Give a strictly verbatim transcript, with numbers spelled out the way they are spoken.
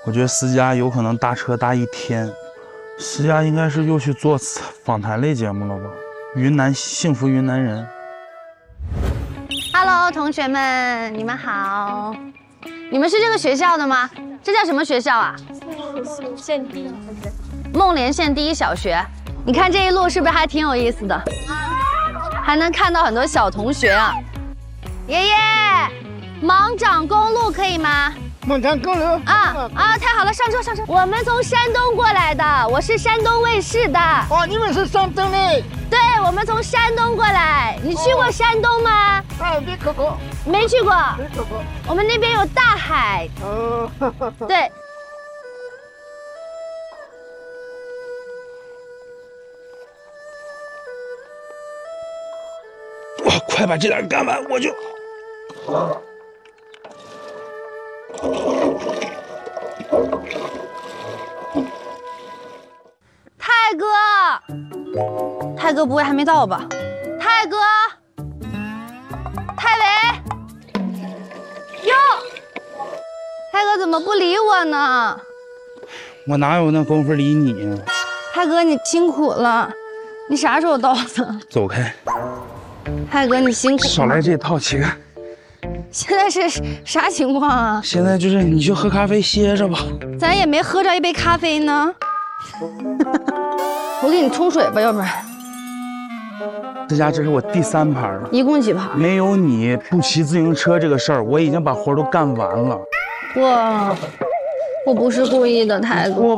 我觉得思佳有可能搭车搭一天。思佳应该是又去做访谈类节目了吧？云南幸福云南人。 Hello， 同学们，你们好。你们是这个学校的吗？这叫什么学校啊？ 县第一。 孟连县第一小学。你看这一路是不是还挺有意思的？还能看到很多小同学啊。爷爷，芒掌公路可以吗？ 芒掌公路啊啊！太好了，上车上车。我们从山东过来的，我是山东卫视的。 哦，你们是山东的？ 对，我们从山东过来。你去过山东吗？ 啊，没去过。 没去过。 没去过。 我们那边有大海。 哦。 对。 我快把这点干完，我就。 泰哥，泰哥不会还没到吧？泰哥，泰伟，哟，泰哥怎么不理我呢？ 我哪有那功夫理你啊？ 泰哥，你辛苦了，你啥时候到的？ 走开！ 泰哥，你辛苦了。 少来这套，乞丐。 现在是啥情况啊？ 现在就是你去喝咖啡歇着吧。 咱也没喝着一杯咖啡呢。我给你冲水吧，要不然。 思佳，这是我第三盘了， 一共几盘？ 没有你不骑自行车这个事儿，我已经把活都干完了。 我，我不是故意的，泰哥。 我